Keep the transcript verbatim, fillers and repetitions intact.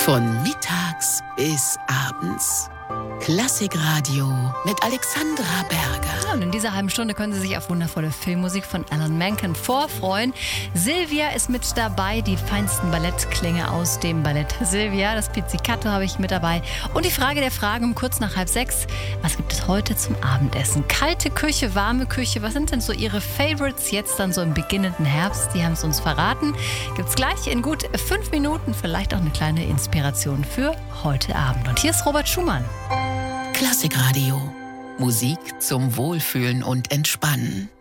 Von mittags bis abends. Klassikradio mit Alexandra Berger. Und in dieser halben Stunde können Sie sich auf wundervolle Filmmusik von Alan Menken vorfreuen. Silvia ist mit dabei, die feinsten Ballettklänge aus dem Ballett Silvia. Das Pizzicato habe ich mit dabei. Und die Frage der Fragen um kurz nach halb sechs. Was gibt es heute zum Abendessen? Kalte Küche, warme Küche. Was sind denn so Ihre Favorites jetzt dann so im beginnenden Herbst? Die haben es uns verraten. Gibt's gleich in gut fünf Minuten vielleicht auch eine kleine Inspiration für heute Abend. Und hier ist Robert Schumann. Klassikradio. Musik zum Wohlfühlen und Entspannen.